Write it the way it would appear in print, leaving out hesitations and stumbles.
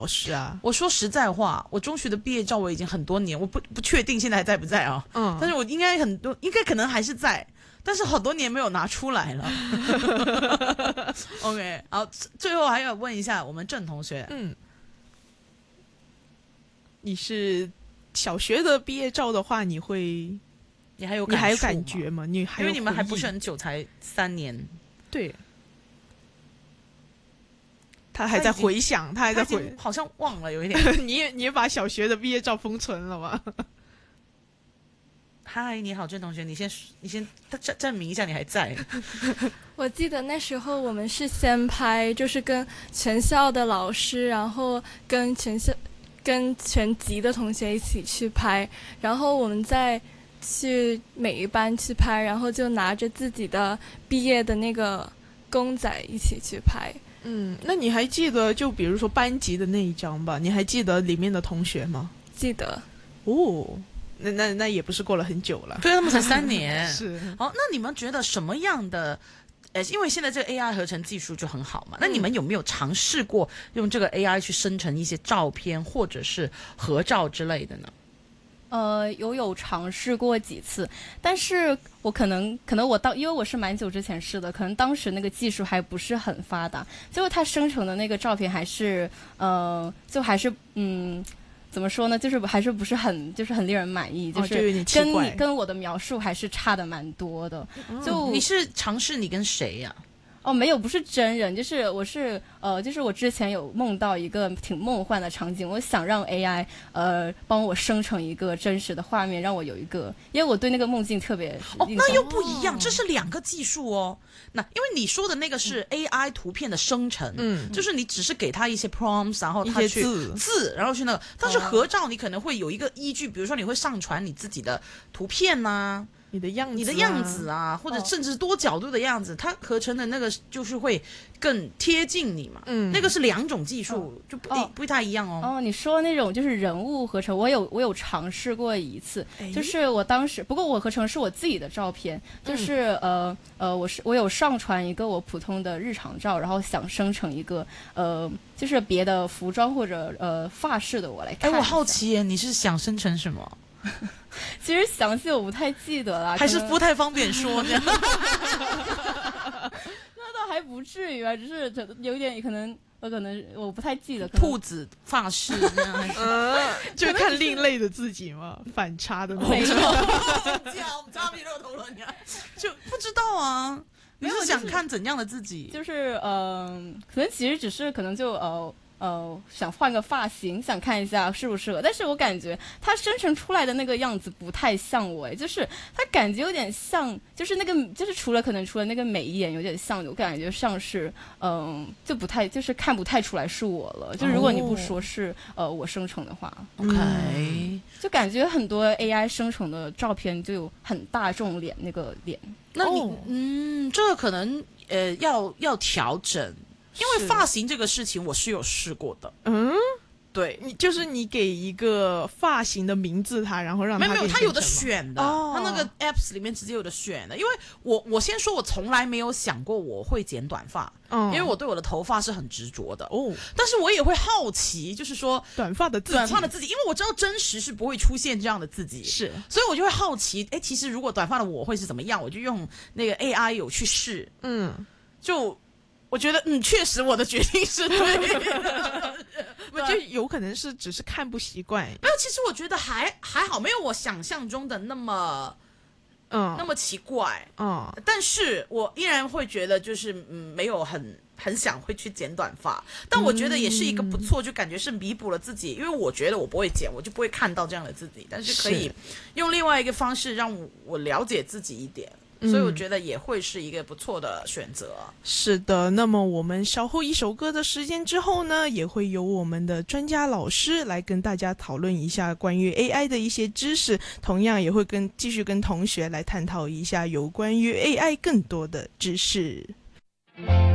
是啊， 我说实在话，我中学的毕业照我已经很多年，我不确定现在还在不在啊。但是我应该可能还是在，但是好多年没有拿出来了。OK， 好，最后还要问一下我们郑同学， 你是小学的毕业照的话，你还有感觉吗？因为你们还不是很久，才3年。 对。他还在回想，他好像忘了有一点。 你也把小学的毕业照封存了吗？ 嗨，你好，郑同学，你先证明一下你还在。 我记得那时候我们是先拍，就是跟全校的老师，然后跟全级的同学一起去拍，然后我们再去每一班去拍，然后就拿着自己的毕业的那个公仔一起去拍。 那你还记得就比如说班级的那一张吧？你还记得里面的同学吗？ 记得。 哦，那也不是过了很久了。 对，他们才3年。 是。 好，那你们觉得什么样的？因为现在这个 AI 合成技术就很好嘛，那你们有没有尝试过用这个 AI 去生成一些照片或者是合照之类的呢？ 有尝试过几次，但是我可能因为我是蛮久之前试的，可能当时那个技术还不是很发达，最后它生成的那个照片还是怎么说呢，就是还是不是很令人满意， 就有点奇怪， 跟我的描述还是差的蛮多的。 你是尝试你跟谁呀？ 没有，不是真人，就是我之前有梦到一个挺梦幻的场景，我想让 AI 帮我生成一个真实的画面，让我有一个，因为我对那个梦境特别那又不一样，这是2个技术哦。那因为你说的那个是 AI 图片的生成，就是你只是给它一些 prompts， 然后它去字，然后去那个，但是合照你可能会有一个依据，比如说你会上传你自己的图片呐。 你的样子啊，或者甚至多角度的样子，它合成的那个就是会更贴近你嘛。那个是2种技术，就不太一样哦。 你说那种就是人物合成，我有尝试过一次，就是我当时，不过我合成是我自己的照片，就是我有上传一个我普通的日常照，然后想生成一个就是别的服装或者发饰的我来看。 我好奇耶，你是想生成什么？ 其实详细我不太记得了， 还是不太方便说呢。那倒还不至于吧，只是有点可能我不太记得。 兔子发饰那样， 就看另类的自己嘛，反差的那种。 没错，我们差评热头了，你看就不知道啊。你是想看怎样的自己？ 就是可能其实只是可能就想换个发型，想看一下适不适合，但是我感觉它生成出来的那个样子不太像我，就是它感觉有点像，就是那个就是除了那个眉眼有点像，我感觉像是就不太就是看不太出来是我了，就如果你不说是我生成的话 ，OK， 就感觉很多 AI 生成的照片就有很大众脸那个脸， 那你这个可能要调整。因为发型这个事情我是有试过的，对， 就是你给一个发型的名字它，然后让它没有，它有的选的，它那个 apps 里面直接有的选的。因为我先说，我从来没有想过我会剪短发，因为我对我的头发是很执着的但是我也会好奇，就是说短发的自己， 因为我知道真实是不会出现这样的自己， 是， 所以我就会好奇，其实如果短发的我会是怎么样，我就用那个 AI 有去试，就。我觉得确实我的决定是对的就有可能是只是看不习惯。 没有，其实我觉得还好，没有我想象中的那么奇怪。但是我依然会觉得就是没有很想会去剪短发，但我觉得也是一个不错，就感觉是弥补了自己，因为我觉得我不会剪，我就不会看到这样的自己，但是可以用另外一个方式让我了解自己一点。所以我觉得也会是一个不错的选择。 是的，那么我们稍后一首歌的时间之后呢，也会由我们的专家老师来跟大家讨论一下关于 AI 的一些知识，同样也会继续跟同学来探讨一下有关于 AI 更多的知识。